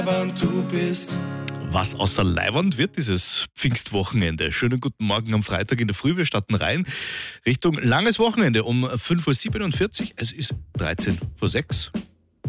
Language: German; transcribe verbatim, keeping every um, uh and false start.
du bist. Was außer Leiwand wird dieses Pfingstwochenende? Schönen guten Morgen am Freitag in der Früh. Wir starten rein Richtung langes Wochenende um fünf Uhr siebenundvierzig. Es ist dreizehn vor sechs.